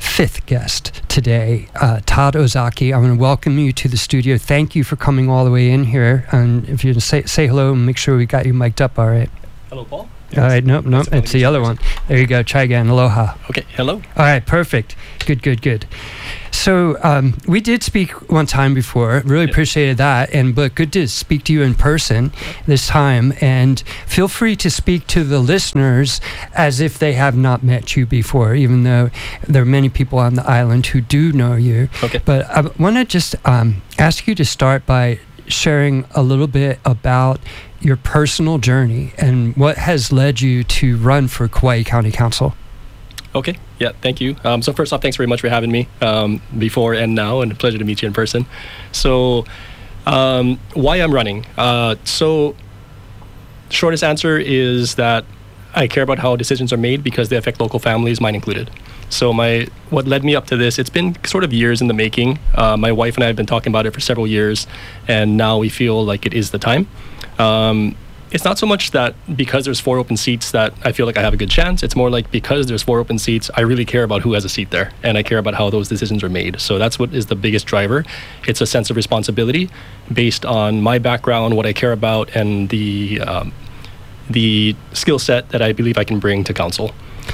fifth guest today, uh, Todd Ozaki. I want to welcome you to the studio. Thank you for coming all the way in here. And if you say say hello and make sure we got you mic'd up, all right. Hello, Paul. All right, nope, nope, it's the other one. There you go. Try again. Aloha. Okay, hello. All right, perfect. Good, good, good. So um, we did speak one time before. Really appreciated that, and but good to speak to you in person this time. And feel free to speak to the listeners as if they have not met you before, even though there are many people on the island who do know you. Okay. But I want to just um, ask you to start by sharing a little bit about your personal journey and what has led you to run for Kauai County Council. Okay, yeah, thank you. Um, so first off, thanks very much for having me um, before and now, and a pleasure to meet you in person. So um, why I'm running? Uh, so shortest answer is that I care about how decisions are made because they affect local families, mine included. So my what led me up to this, it's been sort of years in the making. Uh, my wife and I have been talking about it for several years, and now we feel like it is the time. Um, it's not so much that because there's four open seats that I feel like I have a good chance. It's more like because there's four open seats, I really care about who has a seat there, and I care about how those decisions are made. So that's what is the biggest driver. It's a sense of responsibility based on my background, what I care about, and the um, the skill set that I believe I can bring to council.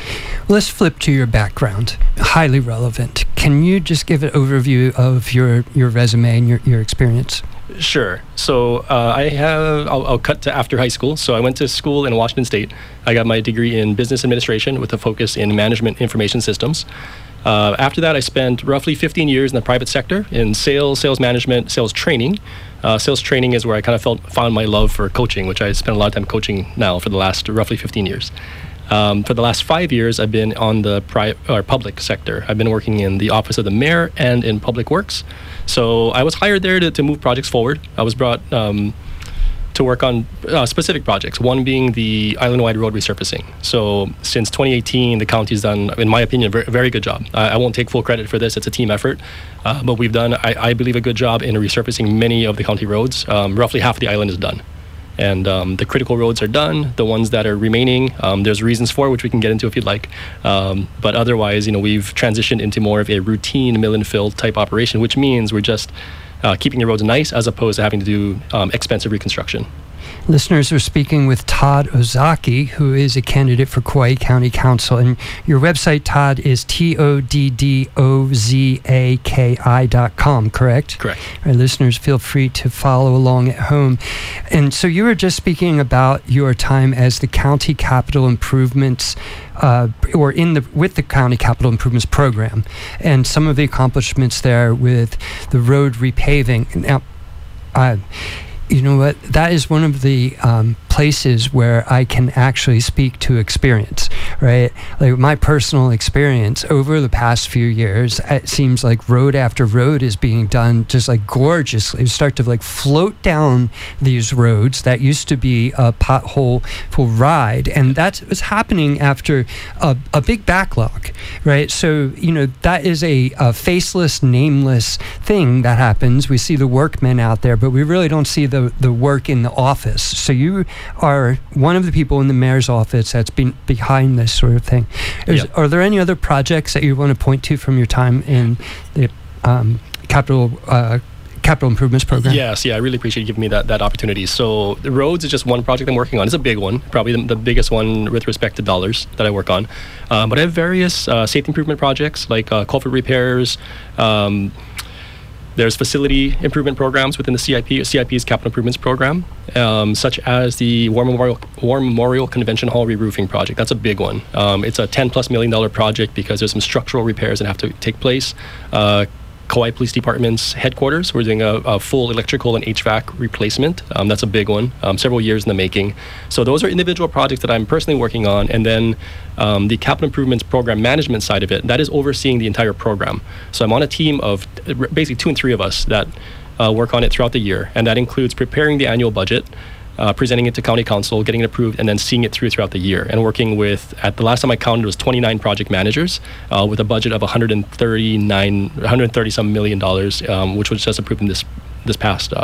Let's flip to your background. Highly relevant. Can you just give an overview of your, your resume and your, your experience? Sure. So uh, I have, I'll, I'll cut to after high school. So I went to school in Washington State. I got my degree in business administration with a focus in management information systems. Uh, after that, I spent roughly fifteen years in the private sector in sales, sales management, sales training. Uh, sales training is where I kind of felt found my love for coaching, which I spent a lot of time coaching now for the last roughly fifteen years. Um, for the last five years, I've been on the pri- or public sector. I've been working in the office of the mayor and in public works. So I was hired there to, to move projects forward. I was brought um, to work on uh, specific projects, one being the island-wide road resurfacing. So since twenty eighteen, the county's done, in my opinion, a very, very good job. I, I won't take full credit for this. It's a team effort. Uh, but we've done, I, I believe, a good job in resurfacing many of the county roads. Um, roughly half of the island is done. And um, the critical roads are done. The ones that are remaining, um, there's reasons for, which we can get into if you'd like. Um, but otherwise, you know, we've transitioned into more of a routine mill and fill type operation, which means we're just uh, keeping the roads nice as opposed to having to do um, expensive reconstruction. Listeners are speaking with Todd Ozaki, who is a candidate for Kauai County Council. And your website, Todd, is T O D D O Z A K I dot com, correct? Correct. Our listeners, feel free to follow along at home. And so you were just speaking about your time as the County Capital Improvements, uh, or in the with the County Capital Improvements Program, and some of the accomplishments there with the road repaving. Now, uh, you know what? That is one of the um, places where I can actually speak to experience, right? Like my personal experience over the past few years, it seems like road after road is being done just like gorgeously. You start to like float down these roads that used to be a pothole-full ride, and that was happening after a, a big backlog, right? So, you know, that is a, a faceless, nameless thing that happens. We see the workmen out there, but we really don't see the the work in the office. So you are one of the people in the mayor's office that's been behind this sort of thing. Is, yep. Are there any other projects that you want to point to from your time in the um, capital uh, capital improvements program? Yes, yeah, I really appreciate you giving me that, that opportunity. So the roads is just one project I'm working on. It's a big one, probably the, the biggest one with respect to dollars that I work on. Um, but I have various uh, safety improvement projects like uh, culvert repairs. Um, There's facility improvement programs within the C I P. C I P's Capital Improvements Program, um, such as the War Memorial, War Memorial Convention Hall re-roofing project. That's a big one. Um, it's a ten plus million dollar project because there's some structural repairs that have to take place. Uh, Kauai Police Department's headquarters, we're doing a, a full electrical and H V A C replacement. Um, that's a big one, um, several years in the making. So those are individual projects that I'm personally working on. And then um, the Capital Improvements Program management side of it, that is overseeing the entire program. So I'm on a team of basically two and three of us that uh, work on it throughout the year. And that includes preparing the annual budget, Uh, presenting it to county council, getting it approved, and then seeing it through throughout the year. And working with, at the last time I counted, it was twenty-nine project managers uh, with a budget of one hundred thirty-nine, one hundred thirty some million dollars, um, which was just approved in this this past uh,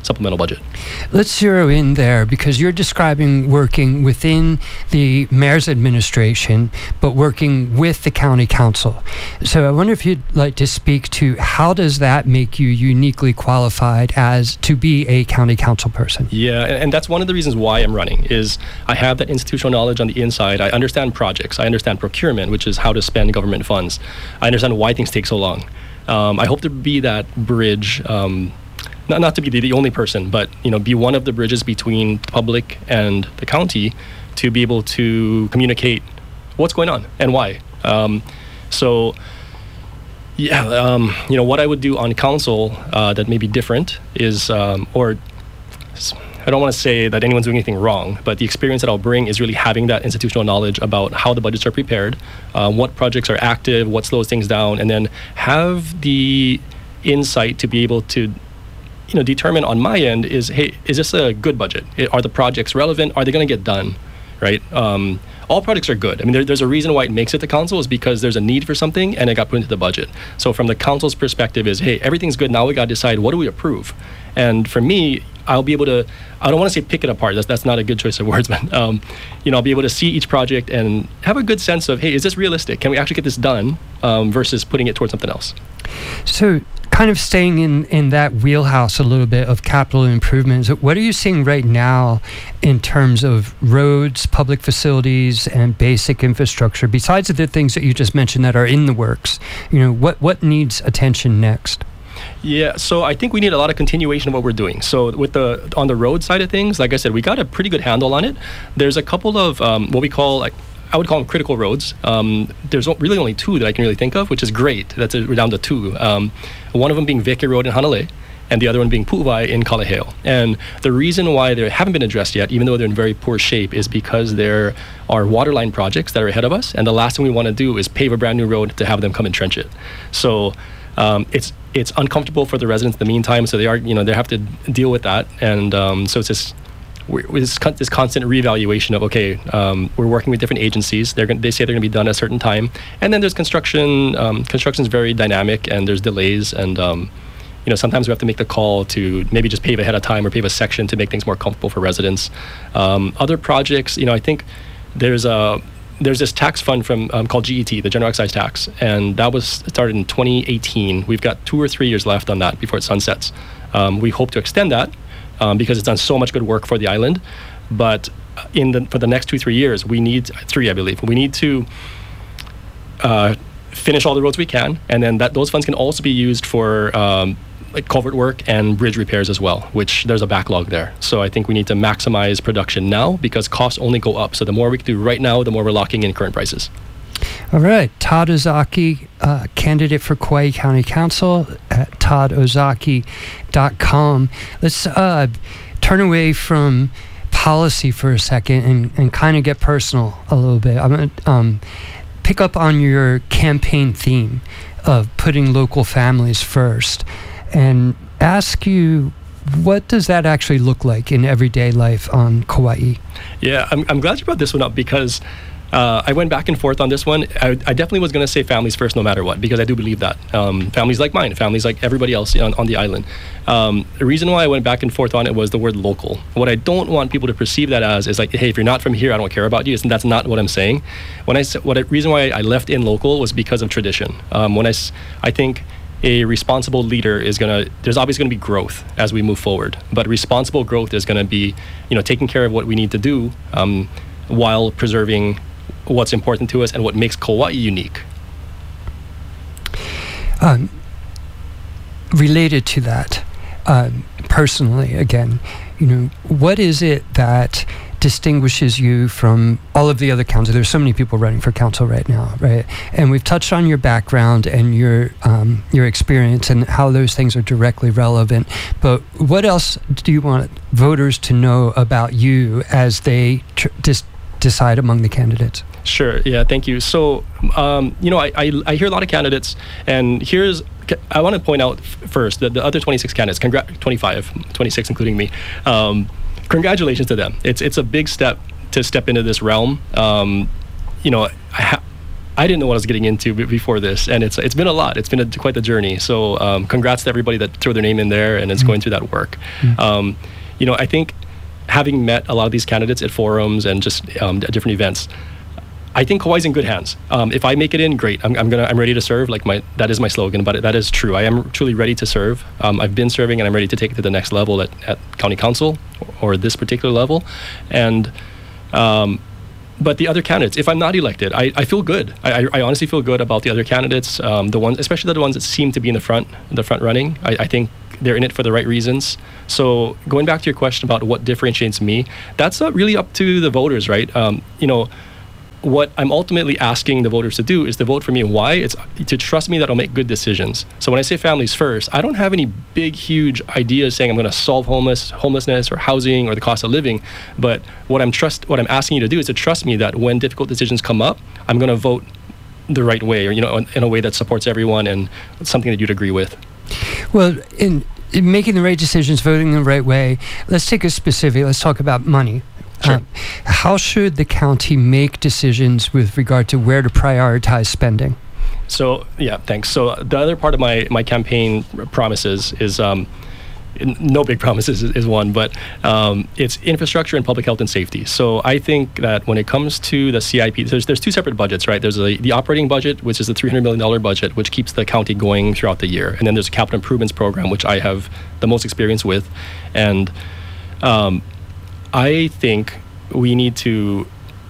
supplemental budget. Let's zero in there, because you're describing working within the mayor's administration, but working with the county council. So I wonder if you'd like to speak to how does that make you uniquely qualified as to be a county council person? Yeah, and, and that's one of the reasons why I'm running, is I have that institutional knowledge on the inside. I understand projects. I understand procurement, which is how to spend government funds. I understand why things take so long. Um, I hope to be that bridge, um, not, not to be the, the only person, but you know, be one of the bridges between the public and the county to be able to communicate what's going on and why. Um, so, yeah, um, you know, what I would do on council uh, that may be different is, um, or I don't want to say that anyone's doing anything wrong, but the experience that I'll bring is really having that institutional knowledge about how the budgets are prepared, uh, what projects are active, what slows things down, and then have the insight to be able to, you know, determine on my end is, hey, is this a good budget? Are the projects relevant? Are they going to get done? Right? Um, all projects are good. I mean, there, there's a reason why it makes it to council, is because there's a need for something and it got put into the budget. So from the council's perspective is, hey, everything's good. Now we got to decide, what do we approve? And for me, I'll be able to, I don't want to say pick it apart. That's that's not a good choice of words, but um, you know, I'll be able to see each project and have a good sense of, hey, is this realistic? Can we actually get this done? Um, versus putting it towards something else. So kind of staying in, in that wheelhouse a little bit of capital improvements, what are you seeing right now in terms of roads, public facilities, and basic infrastructure, besides the things that you just mentioned that are in the works? You know, what, what needs attention next? Yeah, so I think we need a lot of continuation of what we're doing. So with the on the road side of things, like I said, we got a pretty good handle on it. There's a couple of um, what we call, like, I would call them critical roads. Um, there's really only two that I can really think of, which is great. That's a, we're down to two. Um, one of them being Veke Road in Hanalei, and the other one being Pu'uvai in Kalaheo. And the reason why they haven't been addressed yet, even though they're in very poor shape, is because there are waterline projects that are ahead of us, and the last thing we want to do is pave a brand new road to have them come and trench it. So um, it's it's uncomfortable for the residents in the meantime, so they are, you know, they have to deal with that. And um, so it's this We're, this, this constant reevaluation of, okay, um, we're working with different agencies. They're gonna, they say they're going to be done at a certain time, and then there's construction. Um, construction is very dynamic, and there's delays, and um, you know, sometimes we have to make the call to maybe just pave ahead of time or pave a section to make things more comfortable for residents. Um, other projects, you know, I think there's a there's this tax fund from um, called G E T, the General Excise Tax, and that was started in twenty eighteen. We've got two or three years left on that before it sunsets. Um, we hope to extend that. Um, because it's done so much good work for the island, but in the for the next two three years, we need three, I believe. We need to uh, finish all the roads we can, and then that those funds can also be used for um, like culvert work and bridge repairs as well, which there's a backlog there. So I think we need to maximize production now, because costs only go up. So the more we can do right now, the more we're locking in current prices. All right, Todd Ozaki, uh, candidate for Kauai County Council at todd ozaki dot com. Let's uh, turn away from policy for a second and, and kind of get personal a little bit. I'm going to um, pick up on your campaign theme of putting local families first and ask you, what does that actually look like in everyday life on Kauai? Yeah, I'm, I'm glad you brought this one up, because Uh, I went back and forth on this one. I, I definitely was going to say families first no matter what, because I do believe that. Um, families like mine, families like everybody else on, on the island. Um, the reason why I went back and forth on it was the word local. What I don't want people to perceive that as is like, hey, if you're not from here, I don't care about you. And that's not what I'm saying. When I what I, reason why I left in local was because of tradition. Um, when I, I think a responsible leader is going to, there's obviously going to be growth as we move forward, but responsible growth is going to be, you know, taking care of what we need to do um, while preserving what's important to us and what makes Kauai unique. Um, related to that, um, personally, again, you know, what is it that distinguishes you from all of the other councils? There's so many people running for council right now, right? And we've touched on your background and your um, your experience and how those things are directly relevant. But what else do you want voters to know about you as they tr- dis- decide among the candidates? Sure. Yeah. Thank you. So, um, you know, I, I I hear a lot of candidates, and here's I want to point out f- first that the other twenty-six candidates, congr- twenty-five, twenty-six including me, um, congratulations to them. It's it's a big step to step into this realm. Um, you know, I ha- I didn't know what I was getting into b- before this, and it's it's been a lot. It's been a, quite the journey. So um, congrats to everybody that threw their name in there and is mm-hmm. going through that work. Mm-hmm. Um, you know, I think having met a lot of these candidates at forums and just um, at different events, I think Kauai's in good hands. Um, if I make it in, great. I'm, I'm gonna. I'm ready to serve. Like my, that is my slogan. But that is true. I am truly ready to serve. Um, I've been serving, and I'm ready to take it to the next level at, at county council or, or this particular level. And, um, but the other candidates, if I'm not elected, I, I feel good. I, I honestly feel good about the other candidates. Um, the ones, especially the ones that seem to be in the front, the front running. I, I think they're in it for the right reasons. So going back to your question about what differentiates me, that's uh, really up to the voters, right? Um, you know. What I'm ultimately asking the voters to do is to vote for me. Why? It's to trust me that I'll make good decisions. So when I say families first, I don't have any big, huge ideas saying I'm going to solve homeless, homelessness or housing or the cost of living. But what I'm trust, what I'm asking you to do is to trust me that when difficult decisions come up, I'm going to vote the right way, or you know, in, in a way that supports everyone and something that you'd agree with. Well, in, in making the right decisions, voting the right way, let's take a specific. Let's talk about money. Sure. Uh, how should the county make decisions with regard to where to prioritize spending? So, yeah, thanks. So the other part of my, my campaign promises is, um, no big promises is, is one, but um, it's infrastructure and public health and safety. So I think that when it comes to the C I P, there's, there's two separate budgets, right? There's a, the operating budget, which is the three hundred million dollars budget, which keeps the county going throughout the year. And then there's a capital improvements program, which I have the most experience with. And um, I think we need to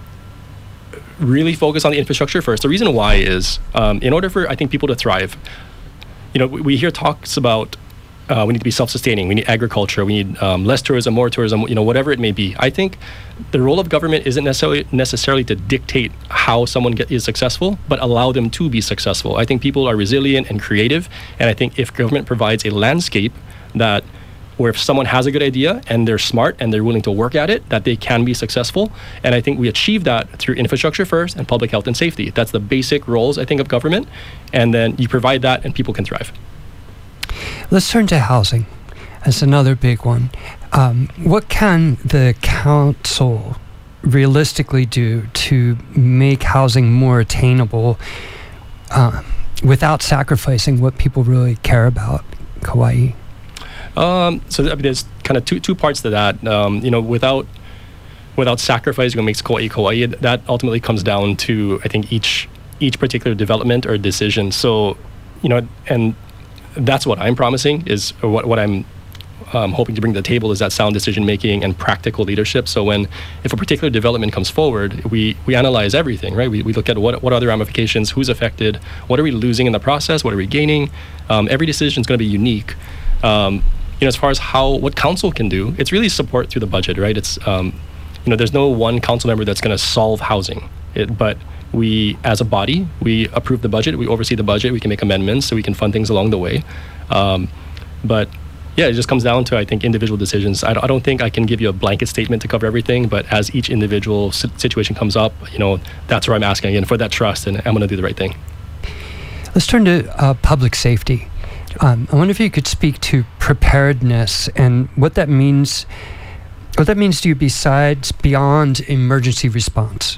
really focus on the infrastructure first. The reason why is, um, in order for, I think, people to thrive, you know, we, we hear talks about uh, we need to be self-sustaining, we need agriculture, we need um, less tourism, more tourism, you know, whatever it may be. I think the role of government isn't necessarily necessarily to dictate how someone get, is successful, but allow them to be successful. I think people are resilient and creative, and I think if government provides a landscape that where if someone has a good idea and they're smart and they're willing to work at it, that they can be successful. And I think we achieve that through infrastructure first and public health and safety. That's the basic roles, I think, of government. And then you provide that and people can thrive. Let's turn to housing. That's another big one. Um, what can the council realistically do to make housing more attainable uh, without sacrificing what people really care about, Kauai? Um, so I mean, there's kind of two two parts to that. Um, you know, without without sacrificing what makes Kauai Kauai, that ultimately comes down to, I think, each each particular development or decision. So, you know, and that's what I'm promising is, or what what I'm um, hoping to bring to the table is that sound decision making and practical leadership. So when if a particular development comes forward, we we analyze everything, right? We we look at what what are the ramifications, who's affected, what are we losing in the process, what are we gaining. Um, every decision is going to be unique. Um, You know, as far as how what council can do, it's really support through the budget, right? It's um, you know, there's no one council member that's going to solve housing, it, but we, as a body, we approve the budget, we oversee the budget, we can make amendments, so we can fund things along the way. Um, but yeah, it just comes down to, I think, individual decisions. I don't, I don't think I can give you a blanket statement to cover everything, but as each individual situation comes up, you know, that's where I'm asking again for that trust, and I'm going to do the right thing. Let's turn to uh, public safety. Um, I wonder if you could speak to preparedness and what that means. What that means to you besides beyond emergency response.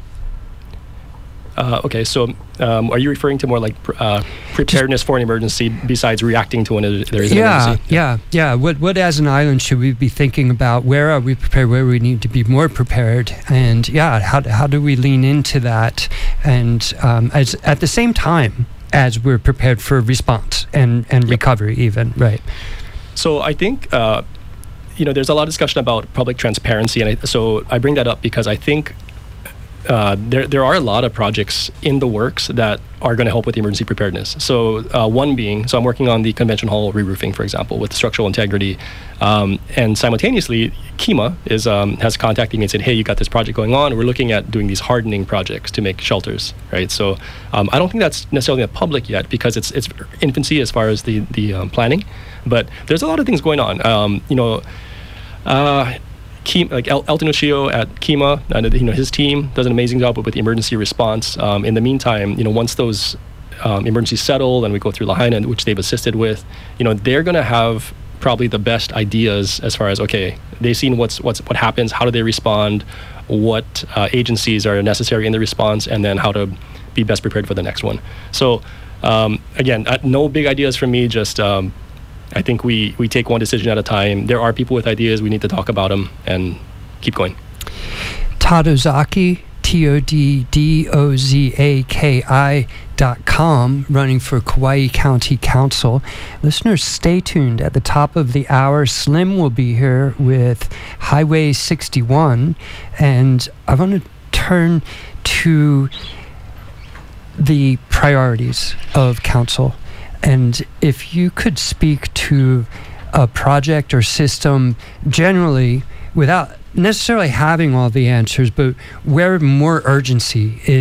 Uh, okay, so um, are you referring to more like uh, preparedness Just, for an emergency besides reacting to when there is an yeah, emergency? Yeah, yeah, yeah. What, what as an island should we be thinking about? Where are we prepared? Where we need to be more prepared? And yeah, how how do we lean into that? And um, as at the same time as we're prepared for response and, and yep. recovery even, right? So I think, uh, you know, there's a lot of discussion about public transparency. And I, so I bring that up because I think uh, there there are a lot of projects in the works that are going to help with emergency preparedness. So uh, one being, so I'm working on the convention hall re-roofing, for example, with structural integrity. Um, and simultaneously, KEMA is um, has contacted me and said, hey, you got this project going on. We're looking at doing these hardening projects to make shelters, right? So um, I don't think that's necessarily in the public yet because it's it's infancy as far as the, the um, planning. But there's a lot of things going on. Um, you know, uh, Ke- like El- Elton Ushio at KEMA, uh, you know, his team does an amazing job with the emergency response. Um, in the meantime, you know, once those um, emergencies settle and we go through Lahaina, which they've assisted with, you know, they're going to have probably the best ideas as far as, okay, they've seen what's what's what happens, how do they respond, what uh, agencies are necessary in the response, and then how to be best prepared for the next one. So um, again, uh, no big ideas from me, just um, I think we, we take one decision at a time. There are people with ideas, we need to talk about them and keep going. Todd Ozaki, T O D D O Z A K I dot com, running for Kauai County Council. Listeners, stay tuned. At the top of the hour, Slim will be here with Highway sixty-one, and I want to turn to the priorities of council. And if you could speak to a project or system generally without necessarily having all the answers, but where more urgency is